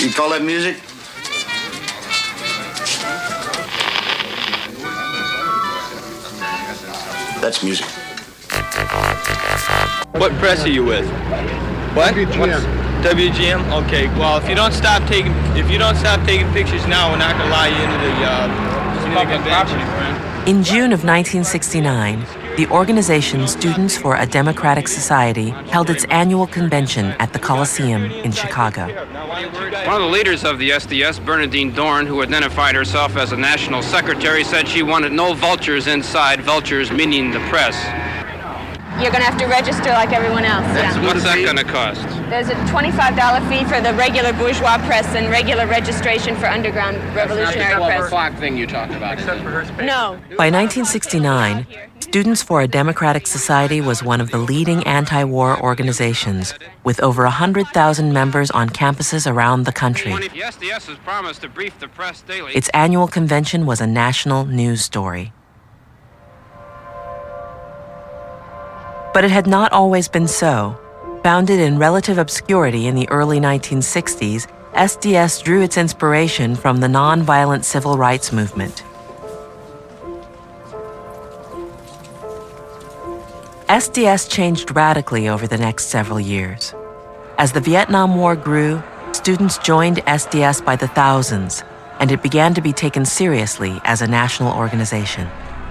You call that music? That's music. What press are you with? What? WGM. Okay. Well, if you don't stop taking pictures now, we're not gonna allow you into the convention, friend. In June of 1969, the organization Students for a Democratic Society held its annual convention at the Coliseum in Chicago. One of the leaders of the SDS, Bernadine Dorn, who identified herself as a national secretary, said she wanted no vultures inside, vultures meaning the press. You're going to have to register like everyone else. Yeah. What's that going to cost? There's a $25 fee for the regular bourgeois press and regular registration for underground revolutionary press. That's not the 12 o'clock thing you talked about, is it? No. By 1969, Students for a Democratic Society was one of the leading anti-war organizations, with over 100,000 members on campuses around the country. The SDS has promised to brief the press daily. Its annual convention was a national news story. But it had not always been so. Founded in relative obscurity in the early 1960s, SDS drew its inspiration from the nonviolent civil rights movement. SDS changed radically over the next several years. As the Vietnam War grew, students joined SDS by the thousands, and it began to be taken seriously as a national organization.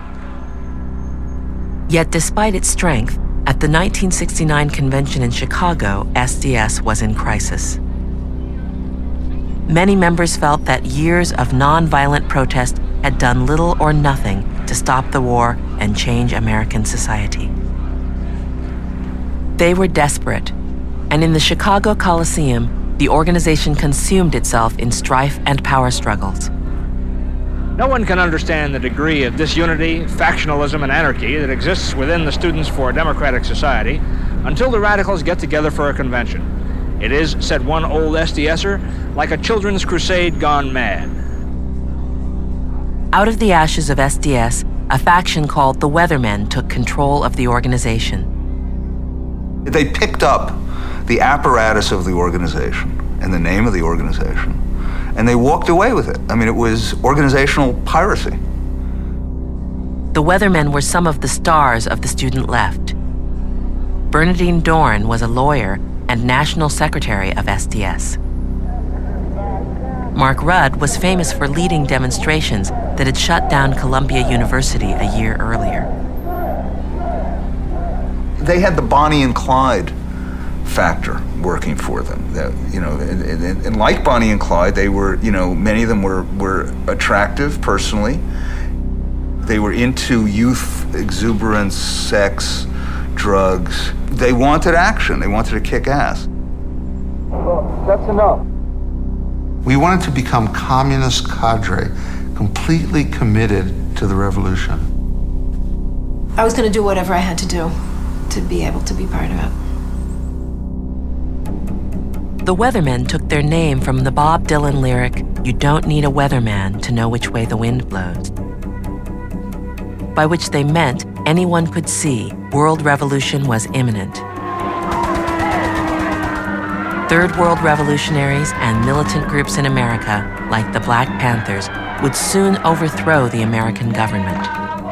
Yet despite its strength, at the 1969 convention in Chicago, SDS was in crisis. Many members felt that years of nonviolent protest had done little or nothing to stop the war and change American society. They were desperate, and in the Chicago Coliseum, the organization consumed itself in strife and power struggles. No one can understand the degree of disunity, factionalism, and anarchy that exists within the Students for a Democratic Society until the radicals get together for a convention. It is, said one old SDSer, like a children's crusade gone mad. Out of the ashes of SDS, a faction called the Weathermen took control of the organization. They picked up the apparatus of the organization and the name of the organization, and they walked away with it. I mean, it was organizational piracy. The Weathermen were some of the stars of the student left. Bernadine Dorn was a lawyer and national secretary of SDS. Mark Rudd was famous for leading demonstrations that had shut down Columbia University a year earlier. They had the Bonnie and Clyde factor working for them. That, and like Bonnie and Clyde, they were, many of them were attractive personally. They were into youth exuberance, sex, drugs. They wanted action. They wanted to kick ass. Well, that's enough. We wanted to become communist cadre, completely committed to the revolution. I was going to do whatever I had to do to be able to be part of it. The Weathermen took their name from the Bob Dylan lyric, "You don't need a weatherman to know which way the wind blows," by which they meant anyone could see world revolution was imminent. Third World revolutionaries and militant groups in America, like the Black Panthers, would soon overthrow the American government.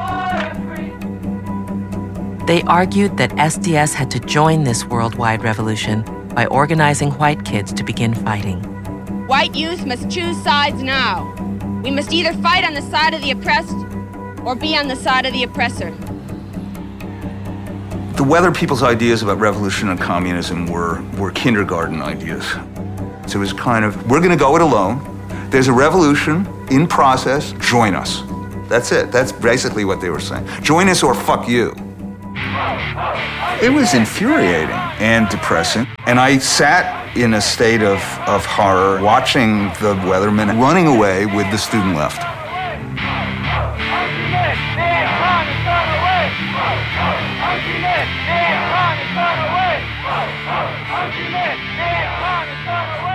They argued that SDS had to join this worldwide revolution by organizing white kids to begin fighting. White youth must choose sides now. We must either fight on the side of the oppressed or be on the side of the oppressor. The Weather people's ideas about revolution and communism were kindergarten ideas. So it was kind of, we're going to go it alone. There's a revolution in process. Join us. That's it. That's basically what they were saying. Join us or fuck you. It was infuriating and depressing. And I sat in a state of horror watching the Weathermen running away with the student left. Argument,